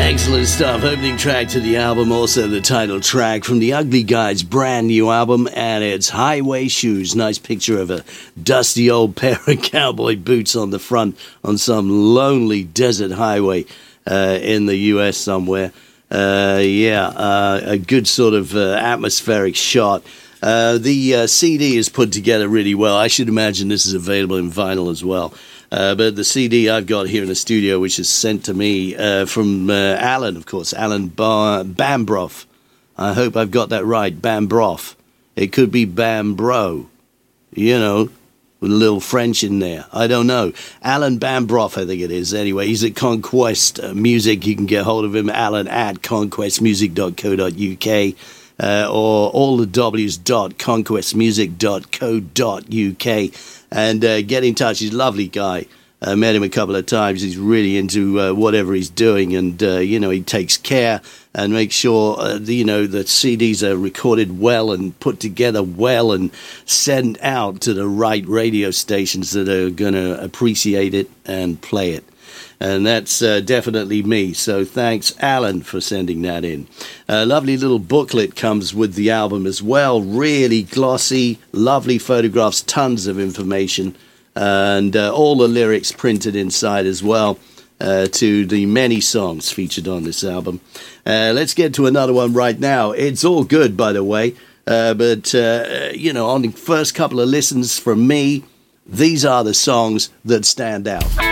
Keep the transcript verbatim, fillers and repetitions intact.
Excellent stuff. Opening track to the album, also the title track from the Ugly Guys' brand new album, and it's Highway Shoes. Nice picture of a dusty old pair of cowboy boots on the front on some lonely desert highway uh, in the U S somewhere. Uh, yeah, uh, a good sort of uh, atmospheric shot. Uh, the uh, C D is put together really well. I should imagine this is available in vinyl as well. Uh, but the C D I've got here in the studio, which is sent to me uh, from uh, Alan, of course, Alan Bar- Bambroff. I hope I've got that right, Bambroff. It could be Bambro, you know, with a little French in there. I don't know. Alan Bambroff, I think it is. Anyway, he's at Conquest uh, Music. You can get hold of him, Alan at conquest music dot co dot uk. Uh, or all the W's dot conquest music dot co dot uk, and uh, get in touch. He's a lovely guy. I uh, met him a couple of times. He's really into uh, whatever he's doing, and uh, you know, he takes care and makes sure uh, the, you know, that C Ds are recorded well and put together well and sent out to the right radio stations that are going to appreciate it and play it. And that's uh, definitely me. So thanks, Alan, for sending that in. A lovely little booklet comes with the album as well. Really glossy, lovely photographs, tons of information. And uh, all the lyrics printed inside as well uh, to the many songs featured on this album. Uh, let's get to another one right now. It's all good, by the way. Uh, but, uh, you know, on the first couple of listens from me, these are the songs that stand out.